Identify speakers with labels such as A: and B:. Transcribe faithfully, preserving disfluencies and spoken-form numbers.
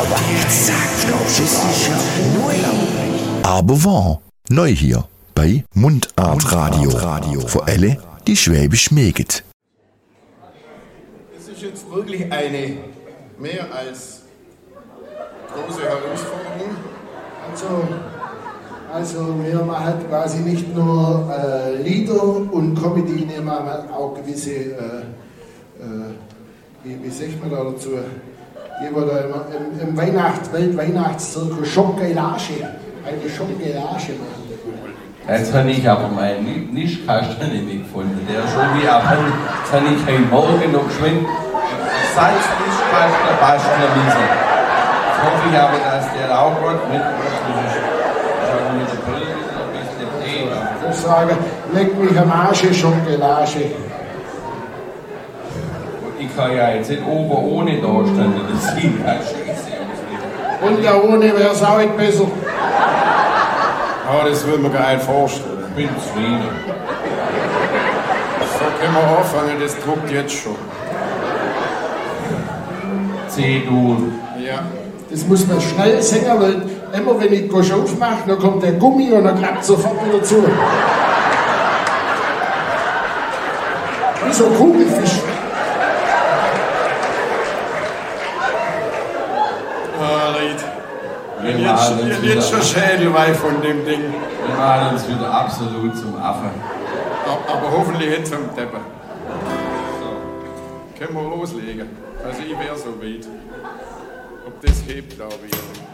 A: Aber wahr, neu hier bei Mundart Radio. Für alle, die Schwäbisch mögen.
B: Es ist jetzt wirklich eine mehr als große Herausforderung.
C: Also, also wir machen quasi nicht nur äh, Lieder und Comedy, wir machen auch gewisse, äh, äh, wie, wie sagt man da dazu, die wir da immer im, im Weihnacht, Weltweihnachtszirkus Schokolage, eine Schokolage machen.
D: Jetzt habe ich aber meinen Nischkasten nicht gefunden. Der ist schon wie ab. Jetzt habe ich heute Morgen noch geschwind Salznischkasten basteln müssen. Jetzt hoffe ich aber, dass der auch gut mitmacht. Mit der Brille ein bisschen drehen.
C: Ich sage, leck mich am Arsch, Schokolade.
D: Ich kann ja jetzt nicht oben ohne da stehen. Das sieht ja scheiße aus.
C: Und ja ohne wäre es auch nicht besser.
B: Aber das würde man gar nicht vorstellen.
D: Ich bin zufrieden.
B: So können wir anfangen, das druckt jetzt schon.
D: C-Dur.
B: Ja.
C: Das muss man schnell singen, weil immer wenn ich Gosch aufmache, dann kommt der Gummi und dann klappt sofort wieder zu. Wie so ein Kugelfisch.
B: Ah, Leid.
D: Wir
B: Jetzt,
D: malen uns
B: jetzt
D: wieder,
B: schon Schädelweih von dem Ding.
D: wir malen uns wieder absolut zum Affen.
B: Aber, aber hoffentlich jetzt am Teppich. So. Können wir loslegen. Also ich wäre so weit. Ob das hebt, glaube ich.